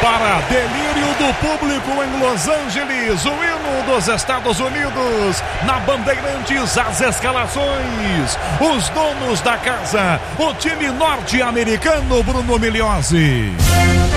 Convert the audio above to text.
Para delírio do público em Los Angeles, o hino dos Estados Unidos. Na Bandeirantes, as escalações. Os donos da casa, o time norte-americano, Bruno Migliozzi.